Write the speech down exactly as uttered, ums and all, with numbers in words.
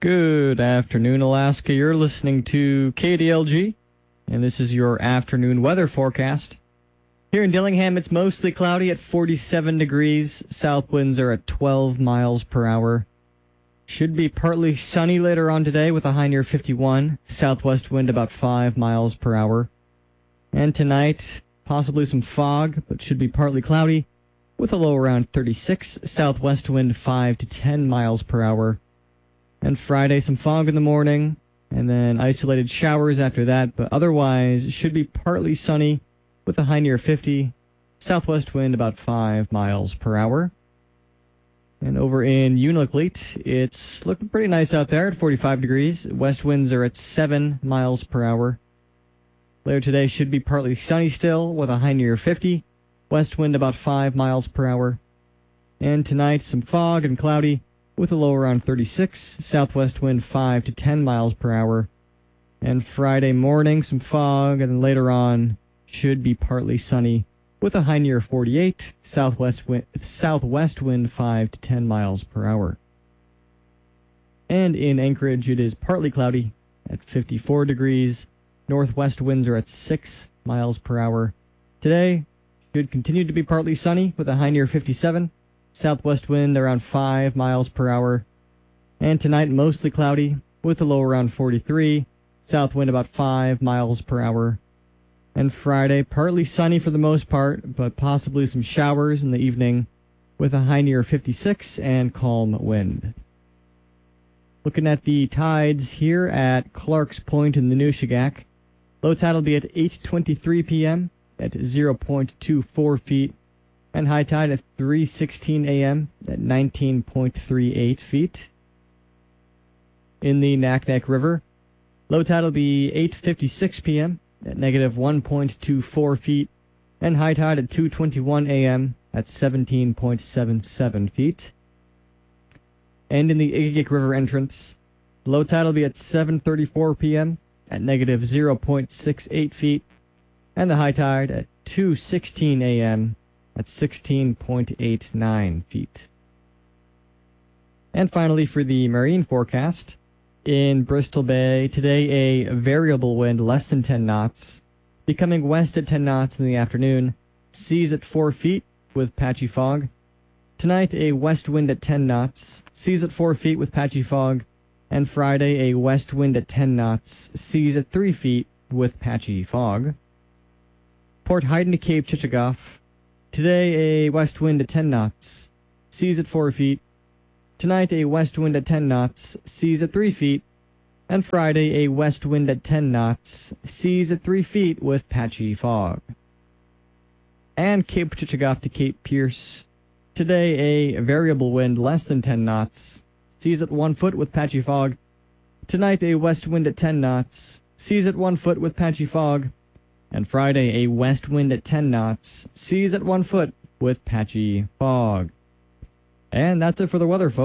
Good afternoon, Alaska. You're listening to K D L G, and this is your afternoon weather forecast. Here in Dillingham, it's mostly cloudy at forty-seven degrees. South winds are at twelve miles per hour. Should be partly sunny later on today with a high near fifty-one. Southwest wind about five miles per hour. And tonight, possibly some fog, but should be partly cloudy with a low around thirty-six. Southwest wind five to ten miles per hour. And Friday, some fog in the morning, and then isolated showers after that, but otherwise should be partly sunny with a high near fifty. Southwest wind about five miles per hour. And over in Unalakleet, it's looking pretty nice out there at forty-five degrees. West winds are at seven miles per hour. Later today should be partly sunny still with a high near fifty. West wind about five miles per hour. And tonight, some fog and cloudy with a low around thirty-six. Southwest wind five to ten miles per hour. And Friday morning, some fog, and then later on should be partly sunny with a high near forty-eight. Southwest wind, southwest wind five to ten miles per hour. And in Anchorage, it is partly cloudy at fifty-four degrees. Northwest winds are at six miles per hour. Today should continue to be partly sunny with a high near fifty-seven. Southwest wind around five miles per hour. And tonight, mostly cloudy with a low around forty-three. South wind about five miles per hour. And Friday, partly sunny for the most part, but possibly some showers in the evening with a high near fifty-six and calm wind. Looking at the tides here at Clark's Point in the Nushagak. Low tide will be at eight twenty-three p.m. at zero point two four feet. And high tide at three sixteen a.m. at nineteen point three eight feet. In the Naknek River, low tide will be eight fifty-six p.m. at negative one point two four feet, and high tide at two twenty-one a.m. at seventeen point seven seven feet. And in the Igigik River entrance, low tide will be at seven thirty-four p.m. at negative zero point six eight feet, and the high tide at two sixteen a.m. at sixteen point eight nine feet. And finally, for the marine forecast, in Bristol Bay, today a variable wind less than ten knots, becoming west at ten knots in the afternoon, seas at four feet with patchy fog. Tonight, a west wind at ten knots, seas at four feet with patchy fog. And Friday, a west wind at ten knots, seas at three feet with patchy fog. Port Heighton to Cape Chichagof. Today, a west wind at ten knots, seas at four feet. Tonight, a west wind at ten knots, seas at three feet. And Friday, a west wind at ten knots, seas at three feet with patchy fog. And Cape Chichagof to Cape Pierce. Today, a variable wind less than ten knots, seas at one foot with patchy fog. Tonight, a west wind at ten knots, seas at one foot with patchy fog. And Friday, a west wind at ten knots, seas at one foot with patchy fog. And that's it for the weather, folks.